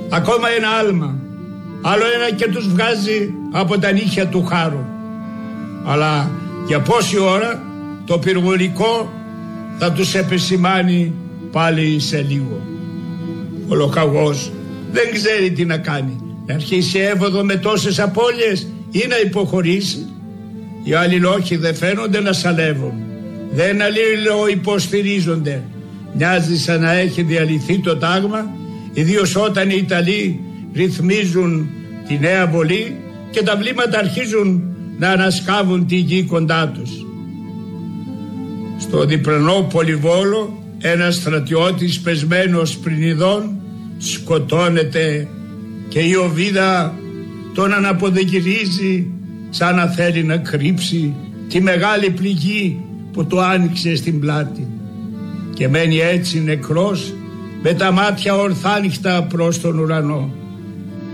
ακόμα ένα άλμα, άλλο ένα και τους βγάζει από τα νύχια του χάρου. Αλλά για πόση ώρα το πυροβολικό θα τους επισημάνει πάλι σε λίγο. Ο λοχαγός δεν ξέρει τι να κάνει, να αρχίσει έβοδο με τόσες απώλειες ή να υποχωρήσει. Οι άλλοι λόχοι δεν φαίνονται να σαλεύουν, δεν αλληλοϊποστηρίζονται. Μοιάζει σαν να έχει διαλυθεί το τάγμα, ιδίως όταν οι Ιταλοί ρυθμίζουν τη νέα βολή και τα βλήματα αρχίζουν να ανασκάβουν τη γη κοντά τους. Στο διπλανό Πολυβόλο ένας στρατιώτης πεσμένος πριν ειδών σκοτώνεται και η Οβίδα τον αναποδεγυρίζει σαν να θέλει να κρύψει τη μεγάλη πληγή που το άνοιξε στην πλάτη και μένει έτσι νεκρός με τα μάτια ορθάνυχτα προς τον ουρανό.